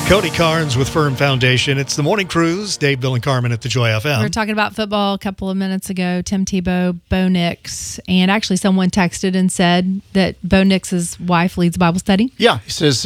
Cody Carnes with Firm Foundation. It's the Morning Cruise. Dave, Bill, and Carmen at the Joy FM. We were talking about football a couple of minutes ago. Tim Tebow, Bo Nix, and actually someone texted and said that Bo Nix's wife leads Bible study. Yeah, he says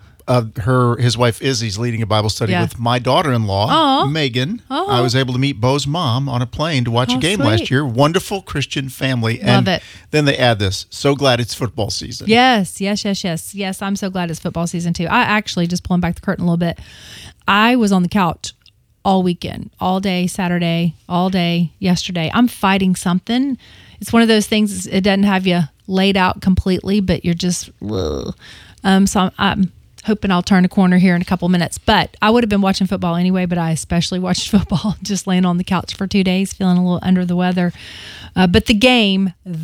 his wife Izzy's leading a Bible study with my daughter-in-law, Megan. I was able to meet Bo's mom on a plane to watch a game last year. Wonderful Christian family. Love it. Then they add this. So glad it's football season. Yes. Yes, I'm so glad it's football season too. I actually, just pulling back the curtain a little bit, I was on the couch all weekend, all day Saturday, all day yesterday. I'm fighting something. It's one of those things, it doesn't have you laid out completely, but you're just, so I'm hoping I'll turn a corner here in a couple minutes. But I would have been watching football anyway, but I especially watched football just laying on the couch for 2 days, feeling a little under the weather. But the game of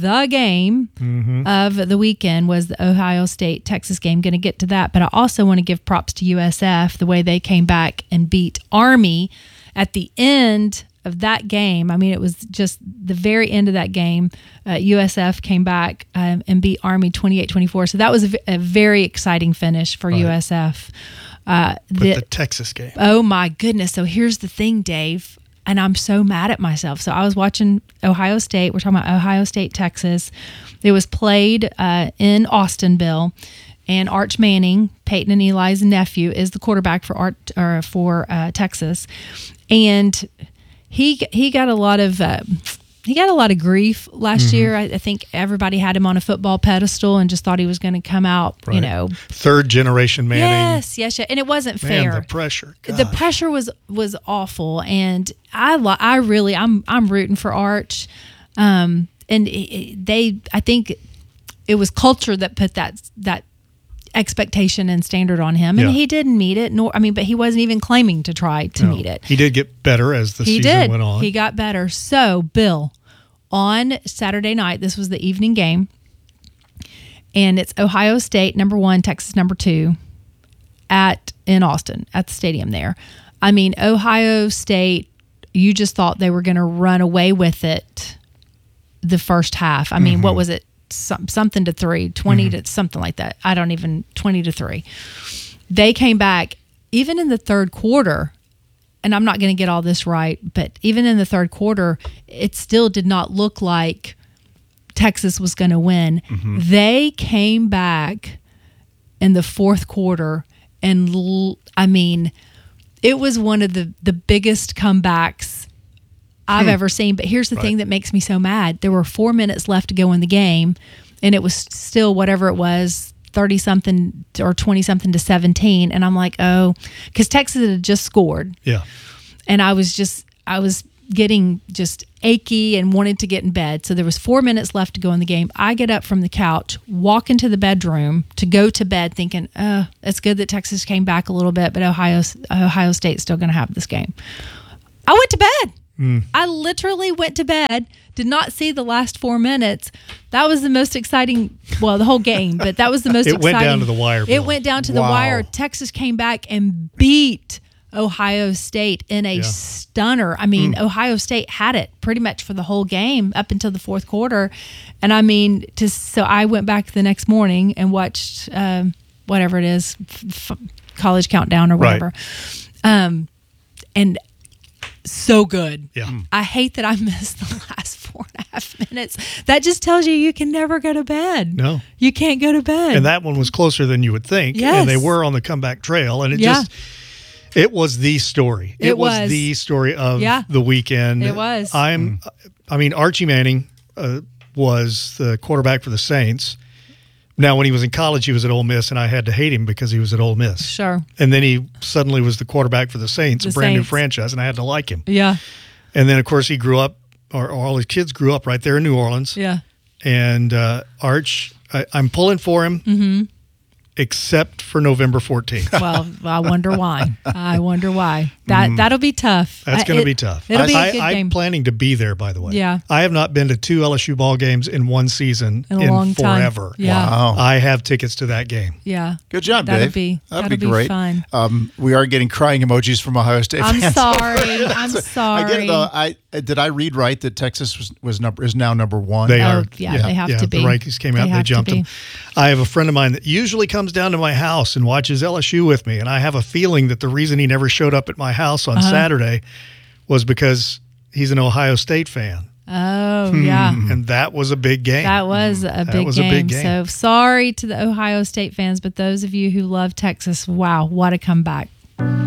the weekend was the Ohio State-Texas game. Going to get to that. But I also want to give props to USF, the way they came back and beat Army at the end of that game. I mean, it was just the very end of that game. USF came back and beat Army 28-24. So that was a very exciting finish for USF. But the Texas game. Oh, my goodness. So here's the thing, Dave, and I'm so mad at myself. So I was watching Ohio State. We're talking about Ohio State, Texas. It was played in Austinville. And Arch Manning, Peyton and Eli's nephew, is the quarterback for Texas. And he got a lot of grief last year. I think everybody had him on a football pedestal and just thought he was going to come out, third generation Manning. Yes, and it wasn't fair. The pressure. Gosh. The pressure was awful, and I'm rooting for Arch. And I think it was culture that put that expectation and standard on him, and he didn't meet it. But he wasn't even claiming to try to meet it. He did get better as the season went on. He got better. So, Bill, on Saturday night, this was the evening game, and it's Ohio State #1, Texas #2 in Austin at the stadium there. I mean, Ohio State, you just thought they were going to run away with it the first half. I mean, what was it? Something to 3, 20 to something like that. 20 to 3. They came back even in the third quarter, and I'm not going to get all this right, but even in the third quarter, it still did not look like Texas was going to win. They came back in the fourth quarter, and it was one of the biggest comebacks I've ever seen. But here's the thing that makes me so mad. There were 4 minutes left to go in the game, and it was still whatever it was, 30-something or 20-something to 17. And I'm like, because Texas had just scored. Yeah. And I was getting just achy and wanted to get in bed. So there was 4 minutes left to go in the game. I get up from the couch, walk into the bedroom to go to bed thinking, it's good that Texas came back a little bit, but Ohio State's still going to have this game. I went to bed. I literally went to bed, did not see the last 4 minutes. That was the most exciting, the whole game, but that was the most exciting. It went down to the wire, Bill. It went down to the wire. Texas came back and beat Ohio State in a stunner. I mean, Ohio State had it pretty much for the whole game up until the fourth quarter. And so I went back the next morning and watched whatever it is, College Countdown or whatever. And so good. Yeah. I hate that I missed the last 4.5 minutes. That just tells you can never go to bed. No. You can't go to bed. And that one was closer than you would think. Yes. And they were on the comeback trail. And it was the story. It was the story of the weekend. It was. Archie Manning was the quarterback for the Saints. Now, when he was in college, he was at Ole Miss, and I had to hate him because he was at Ole Miss. Sure. And then he suddenly was the quarterback for the Saints, a brand new franchise, and I had to like him. Yeah. And then, of course, he grew up, or all his kids grew up right there in New Orleans. Yeah. And Arch, I'm pulling for him, except for November 14th. Well, I wonder why. That'll be tough. That's going to be tough. It'll be a good game. I'm planning to be there, by the way. Yeah. I have not been to 2 LSU ball games in one season in a long forever. Time. Yeah. Wow. I have tickets to that game. Yeah. Good job, Dave. That'll be great. Fun. We are getting crying emojis from Ohio State fans. I'm sorry. I get it, though. did I read right that Texas is now number one? They are. Yeah, they have to be. The rankings came out and they jumped them. I have a friend of mine that usually comes down to my house and watches LSU with me, and I have a feeling that the reason he never showed up at my house on Saturday was because he's an Ohio State fan. Oh, yeah. And that was a big game. That was a big game. So sorry to the Ohio State fans, but those of you who love Texas, wow, what a comeback.